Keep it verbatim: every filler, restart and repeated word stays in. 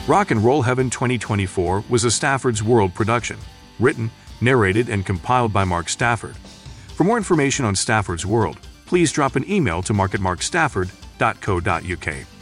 Rock and Roll Heaven twenty twenty-four was a Stafford's World production, written, narrated, and compiled by Mark Stafford. For more information on Stafford's World, please drop an email to mark at mark stafford dot co dot U K.